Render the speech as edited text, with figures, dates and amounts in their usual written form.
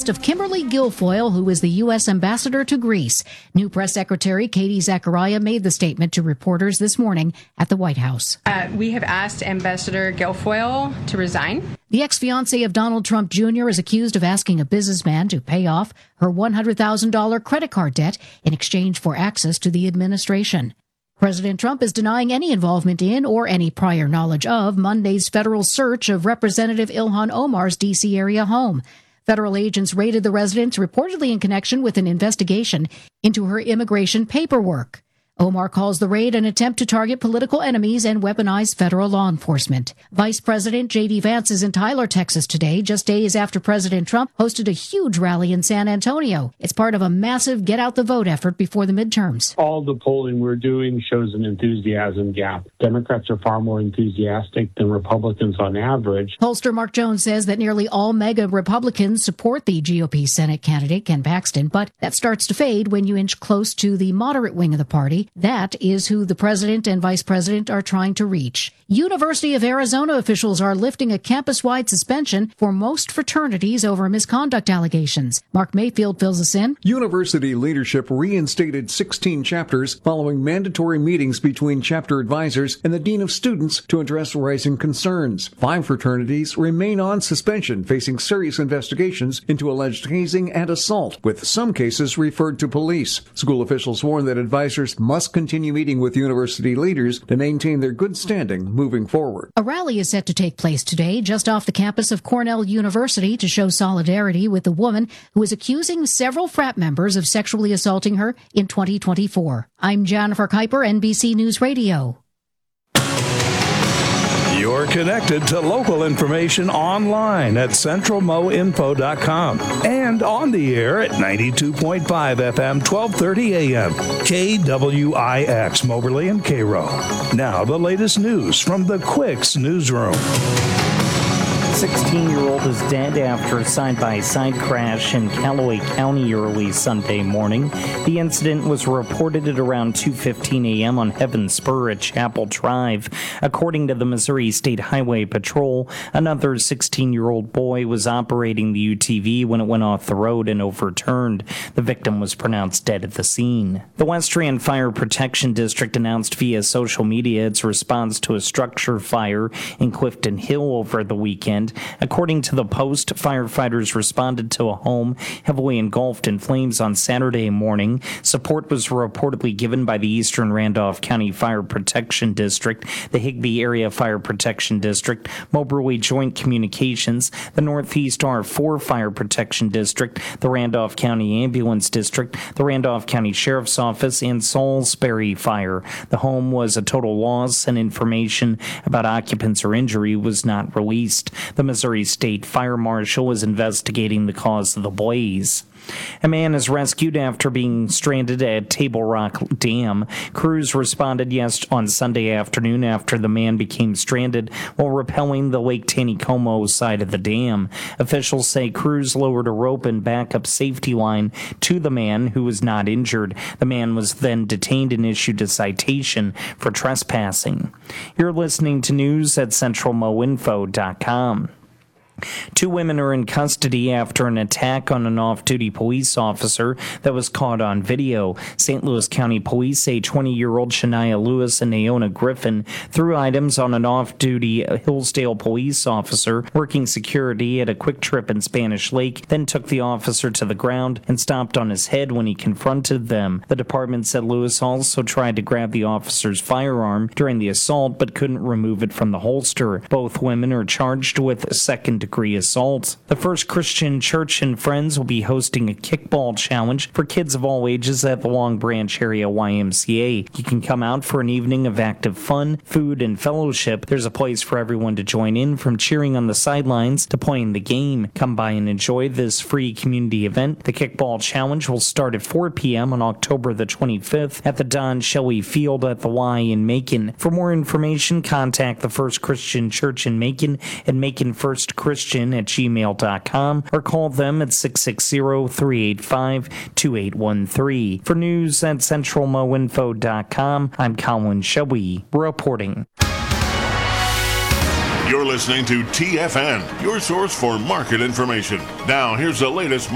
arrest of Kimberly Guilfoyle, who is the U.S. ambassador to Greece. New press secretary Katie Zachariah made the statement to reporters this morning at the White House. We have asked Ambassador Guilfoyle to resign. The ex-fiancé of Donald Trump Jr. is accused of asking a businessman to pay off her $100,000 credit card debt in exchange for access to the administration. President Trump is denying any involvement in or any prior knowledge of Monday's federal search of Representative Ilhan Omar's D.C. area home. Federal agents raided the residence reportedly in connection with an investigation into her immigration paperwork. Omar calls the raid an attempt to target political enemies and weaponize federal law enforcement. Vice President J.D. Vance is in Tyler, Texas today, just days after President Trump hosted a huge rally in San Antonio. It's part of a massive get-out-the-vote effort before the midterms. All the polling we're doing shows an enthusiasm gap. Democrats are far more enthusiastic than Republicans on average. Pollster Mark Jones says that nearly all mega Republicans support the GOP Senate candidate, Ken Paxton, but that starts to fade when you inch close to the moderate wing of the party. That is who the president and vice president are trying to reach. University of Arizona officials are lifting a campus-wide suspension for most fraternities over misconduct allegations. Mark Mayfield fills us in. University leadership reinstated 16 chapters following mandatory meetings between chapter advisors and the dean of students to address rising concerns. 5 fraternities remain on suspension, facing serious investigations into alleged hazing and assault, with some cases referred to police. School officials warn that advisors must continue meeting with university leaders to maintain their good standing moving forward. A rally is set to take place today just off the campus of Cornell University to show solidarity with the woman who is accusing several frat members of sexually assaulting her in 2024. I'm Jennifer Kuiper, NBC News Radio. You're connected to local information online at centralmoinfo.com and on the air at 92.5 FM, 1230 AM, KWIX, Moberly and Cairo. Now the latest news from the Quicks newsroom. 16-year-old is dead after a side-by-side crash in Callaway County early Sunday morning. The incident was reported at around 2:15 a.m. on Heaven Spur at Chapel Drive. According to the Missouri State Highway Patrol, another 16-year-old boy was operating the UTV when it went off the road and overturned. The victim was pronounced dead at the scene. The Westrian Fire Protection District announced via social media its response to a structure fire in Clifton Hill over the weekend. According to the Post, firefighters responded to a home heavily engulfed in flames on Saturday morning. Support was reportedly given by the Eastern Randolph County Fire Protection District, the Higbee Area Fire Protection District, Moberly Joint Communications, the Northeast R4 Fire Protection District, the Randolph County Ambulance District, the Randolph County Sheriff's Office, and Salisbury Fire. The home was a total loss, and information about occupants or injury was not released. The Missouri State Fire Marshal is investigating the cause of the blaze. A man is rescued after being stranded at Table Rock Dam. Crews responded on Sunday afternoon after the man became stranded while rappelling the Lake Taneycomo side of the dam. Officials say crews lowered a rope and backup safety line to the man, who was not injured. The man was then detained and issued a citation for trespassing. You're listening to news at centralmoinfo.com. 2 women are in custody after an attack on an off-duty police officer that was caught on video. St. Louis County Police say 20-year-old Shania Lewis and Naona Griffin threw items on an off-duty Hillsdale police officer working security at a Quick Trip in Spanish Lake, then took the officer to the ground and stomped on his head when he confronted them. The department said Lewis also tried to grab the officer's firearm during the assault but couldn't remove it from the holster. Both women are charged with second-degree assault. The First Christian Church and Friends will be hosting a kickball challenge for kids of all ages at the Long Branch Area YMCA. You can come out for an evening of active fun, food, and fellowship. There's a place for everyone to join in, from cheering on the sidelines to playing the game. Come by and enjoy this free community event. The kickball challenge will start at 4 p.m. on October the 25th at the Don Shelley Field at the Y in Macon. For more information, contact the First Christian Church in Macon at Macon First Christian at gmail.com or call them at 660-385-2813. For news at centralmoinfo.com, I'm Colin Shelby reporting. You're listening to TFN, your source for market information. Now, here's the latest